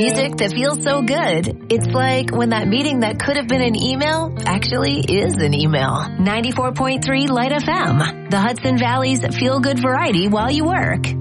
Music that feels so good. It's like when that meeting that could have been an email actually is an email. 94.3 Light FM, the Hudson Valley's feel-good variety while you work.